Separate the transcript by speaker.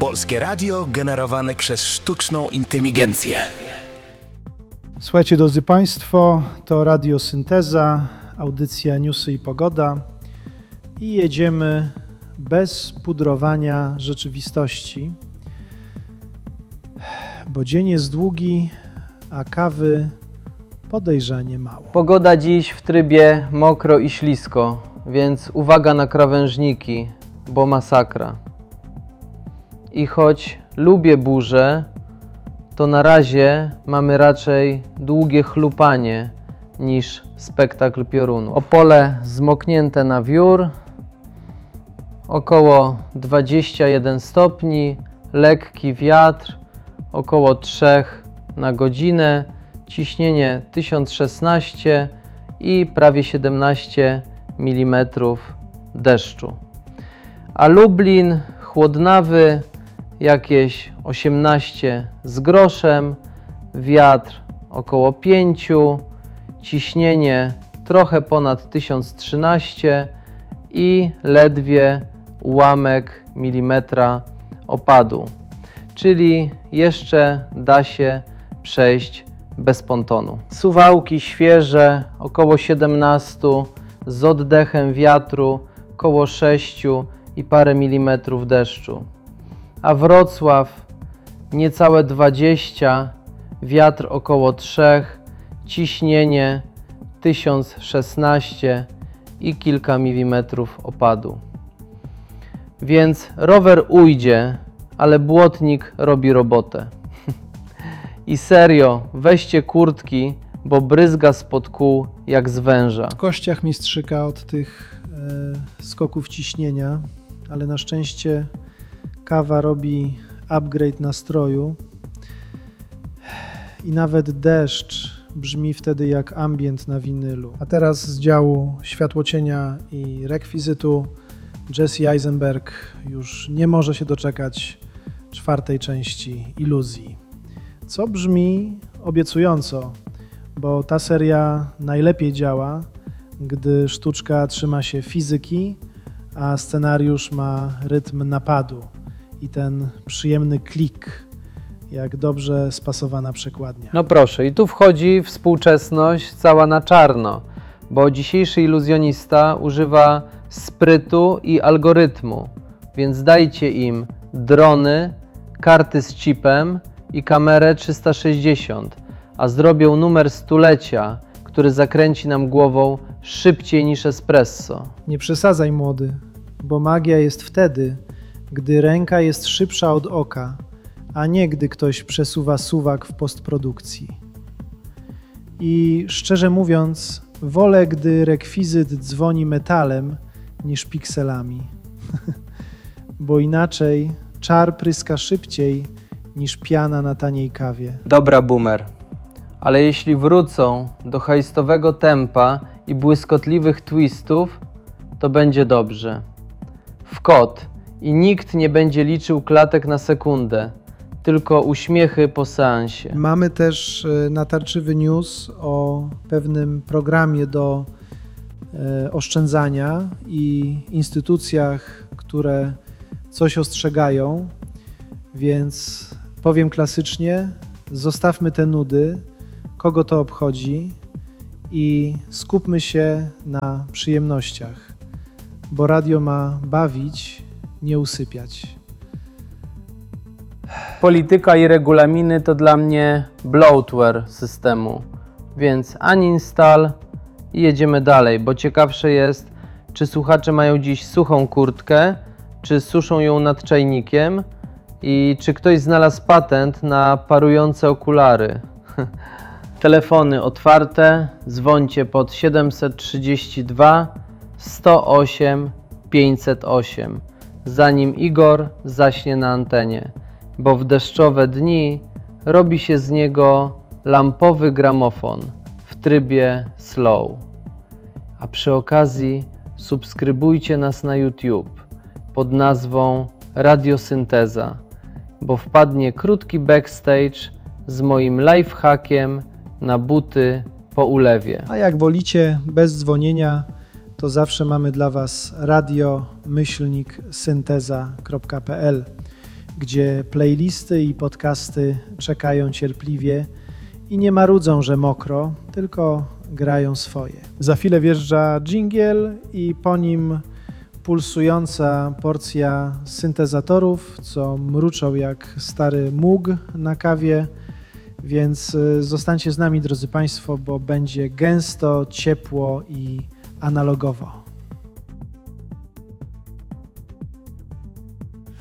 Speaker 1: Polskie radio generowane przez sztuczną inteligencję.
Speaker 2: Słuchajcie, drodzy Państwo, to Radio Synteza, audycja Newsy i Pogoda i jedziemy bez pudrowania rzeczywistości, bo dzień jest długi, a kawy podejrzanie mało.
Speaker 3: Pogoda dziś w trybie mokro i ślisko, więc uwaga na krawężniki, bo masakra. I choć lubię burze, to na razie mamy raczej długie chlupanie niż spektakl piorunu. Opole zmoknięte na wiór, około 21 stopni, lekki wiatr, około 3 na godzinę, ciśnienie 1016 i prawie 17 mm deszczu. A Lublin chłodnawy, jakieś 18 z groszem, wiatr około 5, ciśnienie trochę ponad 1013 i ledwie ułamek milimetra opadu, czyli jeszcze da się przejść bez pontonu. Suwałki świeże, około 17, z oddechem wiatru, około 6 i parę milimetrów deszczu. A Wrocław niecałe 20, wiatr około 3, ciśnienie 1016 i kilka milimetrów opadu. Więc rower ujdzie, ale błotnik robi robotę. I serio, weźcie kurtki, bo bryzga spod kół jak z węża.
Speaker 2: W kościach mi strzyka od tych skoków ciśnienia, ale na szczęście kawa robi upgrade nastroju i nawet deszcz brzmi wtedy jak ambient na winylu. A teraz z działu światłocienia i rekwizytu Jesse Eisenberg już nie może się doczekać 4. części Iluzji. Co brzmi obiecująco, bo ta seria najlepiej działa, gdy sztuczka trzyma się fizyki, a scenariusz ma rytm napadu i ten przyjemny klik, jak dobrze spasowana przekładnia.
Speaker 3: No proszę, i tu wchodzi współczesność cała na czarno, bo dzisiejszy iluzjonista używa sprytu i algorytmu, więc dajcie im drony, karty z chipem i kamerę 360, a zrobią numer stulecia, który zakręci nam głową szybciej niż espresso.
Speaker 2: Nie przesadzaj, młody, bo magia jest wtedy, gdy ręka jest szybsza od oka, a nie gdy ktoś przesuwa suwak w postprodukcji. I szczerze mówiąc, wolę, gdy rekwizyt dzwoni metalem niż pikselami, bo inaczej czar pryska szybciej niż piana na taniej kawie.
Speaker 3: Dobra, boomer, ale jeśli wrócą do heistowego tempa i błyskotliwych twistów, to będzie dobrze. W kot i nikt nie będzie liczył klatek na sekundę, tylko uśmiechy po seansie.
Speaker 2: Mamy też natarczywy news o pewnym programie do oszczędzania i instytucjach, które coś ostrzegają, więc powiem klasycznie, zostawmy te nudy, kogo to obchodzi i skupmy się na przyjemnościach, bo radio ma bawić, nie usypiać.
Speaker 3: Polityka i regulaminy to dla mnie bloatware systemu, więc uninstall i jedziemy dalej, bo ciekawsze jest, czy słuchacze mają dziś suchą kurtkę, czy suszą ją nad czajnikiem i czy ktoś znalazł patent na parujące okulary. Telefony otwarte, dzwońcie pod 732 108 508, zanim Igor zaśnie na antenie, bo w deszczowe dni robi się z niego lampowy gramofon w trybie slow. A przy okazji subskrybujcie nas na YouTube pod nazwą Radio Synteza, bo wpadnie krótki backstage z moim lifehackiem na buty po ulewie.
Speaker 2: A jak wolicie, bez dzwonienia, to zawsze mamy dla Was radio-synteza.pl. gdzie playlisty i podcasty czekają cierpliwie i nie marudzą, że mokro, tylko grają swoje. Za chwilę wjeżdża dżingiel i po nim pulsująca porcja syntezatorów, co mruczą jak stary Moog na kawie, więc zostańcie z nami, drodzy Państwo, bo będzie gęsto, ciepło i analogowo.